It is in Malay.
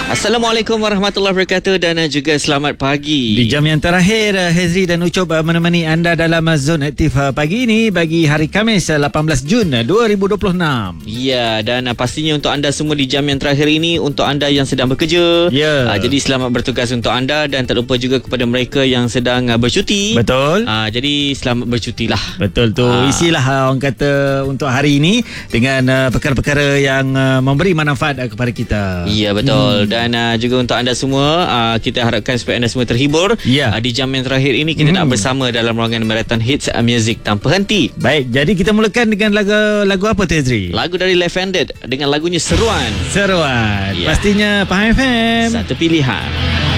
Assalamualaikum warahmatullahi wabarakatuh dan juga selamat pagi. Di jam yang terakhir, Hezri dan Ucop menemani anda dalam Zone Aktif pagi ini bagi hari Khamis 18 Jun 2026. Ya, dan pastinya untuk anda semua di jam yang terakhir ini, untuk anda yang sedang bekerja, jadi selamat bertugas untuk anda dan tak lupa juga kepada mereka yang sedang bercuti. Betul. Jadi selamat bercutilah. Betul tu. Isilah orang kata untuk hari ini dengan perkara-perkara yang memberi manfaat kepada kita. Ya, betul. Dan juga untuk anda semua, kita harapkan supaya anda semua terhibur. Di jam yang terakhir ini kita nak bersama dalam ruangan Marathon Hits Music tanpa henti. Baik, jadi kita mulakan dengan lagu apa tu, Hezri? Lagu dari Left Handed dengan lagunya Seruan. Seruan. Pastinya Faham FM satu pilihan.